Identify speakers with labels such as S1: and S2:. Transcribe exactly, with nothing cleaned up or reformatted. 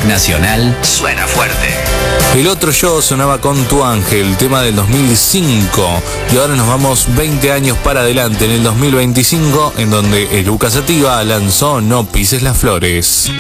S1: Nacional suena fuerte.
S2: El otro yo sonaba con Tu Ángel, tema del dos mil cinco. Y ahora nos vamos veinte años para adelante, en el dos mil veinticinco, en donde el Lucas Sativa lanzó No pises las flores.